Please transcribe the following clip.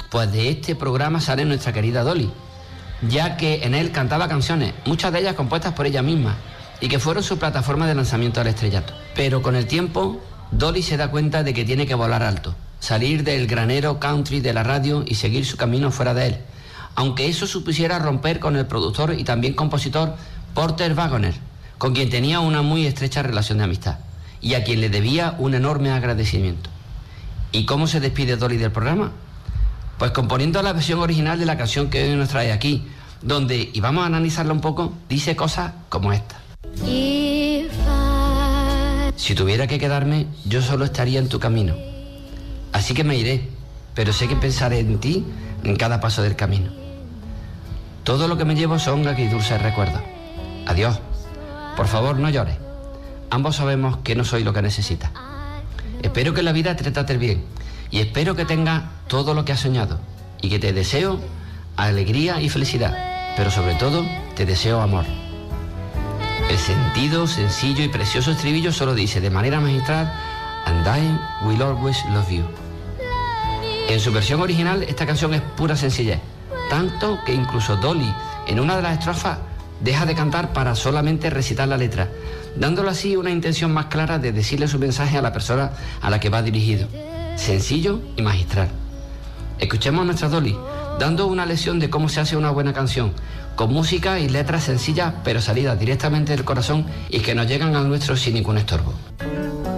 Pues de este programa sale nuestra querida Dolly, ya que en él cantaba canciones, muchas de ellas compuestas por ella misma, y que fueron su plataforma de lanzamiento al estrellato. Pero con el tiempo, Dolly se da cuenta de que tiene que volar alto, salir del granero country de la radio y seguir su camino fuera de él, aunque eso supusiera romper con el productor y también compositor Porter Wagoner, con quien tenía una muy estrecha relación de amistad, y a quien le debía un enorme agradecimiento. ¿Y cómo se despide Dolly del programa? Pues componiendo la versión original de la canción que hoy nos trae aquí, donde, y vamos a analizarla un poco, dice cosas como esta. Si tuviera que quedarme, yo solo estaría en tu camino. Así que me iré, pero sé que pensaré en ti en cada paso del camino. Todo lo que me llevo son agridulces recuerdos. Adiós. Por favor, no llores. Ambos sabemos que no soy lo que necesitas. Espero que la vida te trate bien y espero que tengas todo lo que has soñado y que te deseo alegría y felicidad, pero sobre todo te deseo amor. El sentido, sencillo y precioso estribillo solo dice de manera magistral: And I will always love you. En su versión original esta canción es pura sencillez, tanto que incluso Dolly en una de las estrofas deja de cantar para solamente recitar la letra, dándole así una intención más clara de decirle su mensaje a la persona a la que va dirigido, sencillo y magistral. Escuchemos a nuestra Dolly dando una lección de cómo se hace una buena canción, con música y letras sencillas pero salidas directamente del corazón y que nos llegan al nuestro sin ningún estorbo.